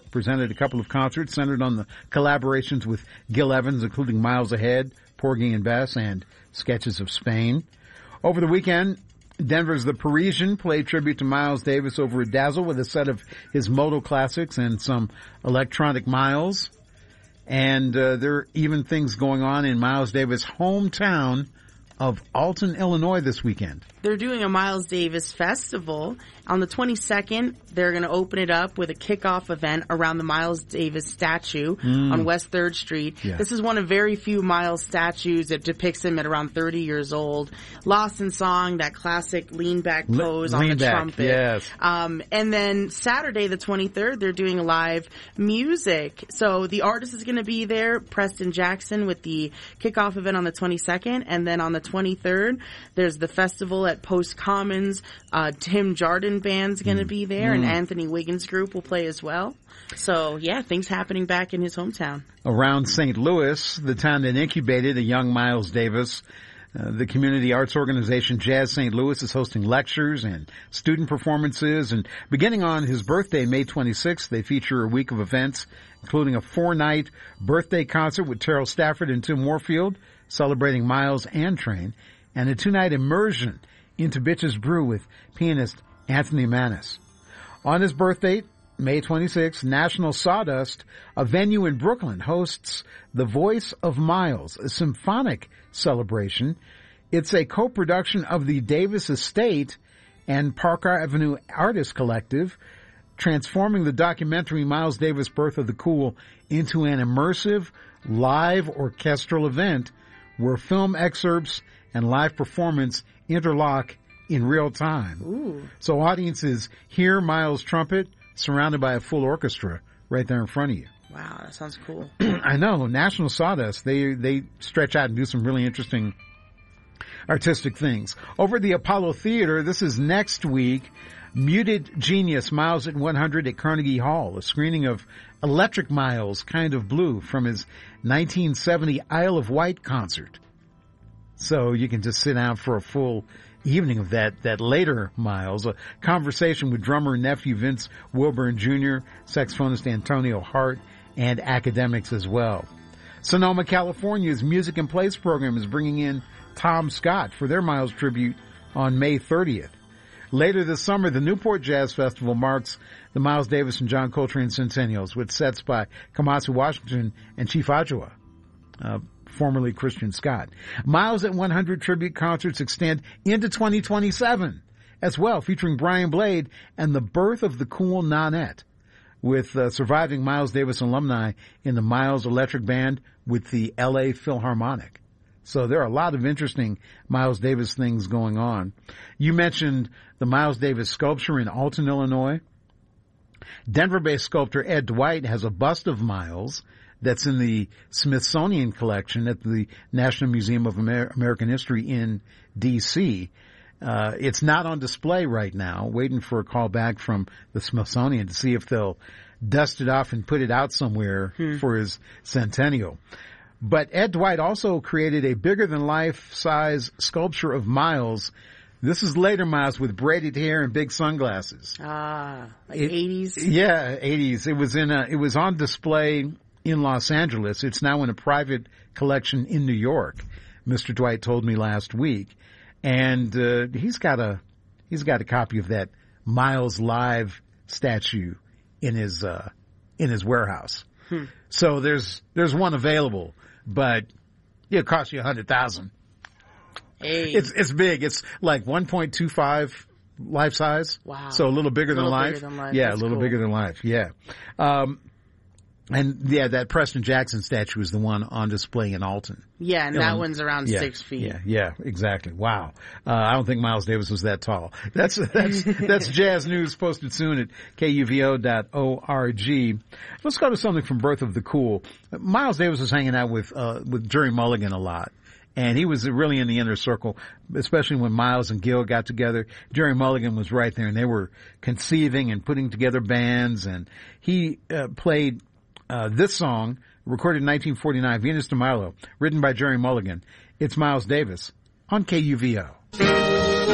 presented a couple of concerts centered on the collaborations with Gil Evans, including Miles Ahead, Porgy and Bess, and Sketches of Spain. Over the weekend, Denver's The Parisian played tribute to Miles Davis over at Dazzle with a set of his Moto classics and some electronic Miles. And there are even things going on in Miles Davis' hometown of Alton, Illinois this weekend. They're doing a Miles Davis festival. On the 22nd, they're going to open it up with a kickoff event around the Miles Davis statue on West 3rd Street. Yeah. This is one of very few Miles statues that depicts him at around 30 years old. Lost in Song, that classic lean back pose on the trumpet. Yes. And then Saturday, the 23rd, they're doing live music. So the artist is going to be there, Preston Jackson, with the kickoff event on the 22nd. And then on the 23rd, there's the festival at Post Commons. Tim Jardin Band's going to be there, and Anthony Wiggins Group will play as well. So, yeah, things happening back in his hometown. Around St. Louis, the town that incubated a young Miles Davis, the community arts organization Jazz St. Louis is hosting lectures and student performances. And beginning on his birthday, May 26th, they feature a week of events, including a 4-night birthday concert with Terrell Stafford and Tim Warfield, celebrating Miles and Train, and a 2-night immersion into Bitches Brew with pianist Anthony Manis. On his birthday, May 26th, National Sawdust, a venue in Brooklyn, hosts The Voice of Miles, a symphonic celebration. It's a co-production of the Davis Estate and Park Avenue Artist Collective, transforming the documentary Miles Davis, Birth of the Cool into an immersive live orchestral event where film excerpts and live performance interlock in real time. Ooh. So audiences hear Miles' trumpet surrounded by a full orchestra right there in front of you. Wow, that sounds cool. I know. National Sawdust, they stretch out and do some really interesting artistic things. Over at the Apollo Theater, this is next week, Muted Genius, Miles at 100 at Carnegie Hall, a screening of Electric Miles, Kind of Blue, from his 1970 Isle of Wight concert. So you can just sit down for a full evening of that later Miles, a conversation with drummer and nephew Vince Wilburn Jr., saxophonist Antonio Hart, and academics as well. Sonoma, California's Music and Place program is bringing in Tom Scott for their Miles tribute on May 30th. Later this summer, the Newport Jazz Festival marks the Miles Davis and John Coltrane centennials with sets by Kamasi Washington and Chief Ajua, formerly Christian Scott. Miles at 100 tribute concerts extend into 2027 as well, featuring Brian Blade and the Birth of the Cool Nonette, with surviving Miles Davis alumni in the Miles Electric Band with the LA Philharmonic. So there are a lot of interesting Miles Davis things going on. You mentioned the Miles Davis sculpture in Alton, Illinois. Denver-based sculptor Ed Dwight has a bust of Miles that's in the Smithsonian collection at the National Museum of American History in D.C. It's not on display right now, waiting for a call back from the Smithsonian to see if they'll dust it off and put it out somewhere for his centennial. But Ed Dwight also created a bigger-than-life size sculpture of Miles. This is later Miles with braided hair and big sunglasses. Like 80s? Yeah, 80s. It was on display in Los Angeles. It's now in a private collection in New York, Mr. Dwight told me last week. And he's got a copy of that Miles Live statue in his warehouse. So there's one available, but it costs you $100,000. Hey. It's big. It's like 1.25 life size. Wow. So a little bigger than life. Bigger than life. Yeah, That's a little cool. bigger than life. Yeah. And yeah, that Preston Jackson statue is the one on display in Alton. Yeah, and that one's around 6 feet. Yeah, exactly. Wow. I don't think Miles Davis was that tall. That's jazz news posted soon at kuvo.org. Let's go to something from Birth of the Cool. Miles Davis was hanging out with Jerry Mulligan a lot. And he was really in the inner circle, especially when Miles and Gil got together. Jerry Mulligan was right there, and they were conceiving and putting together bands. And he played this song, recorded in 1949, Venus de Milo, written by Jerry Mulligan. It's Miles Davis on KUVO.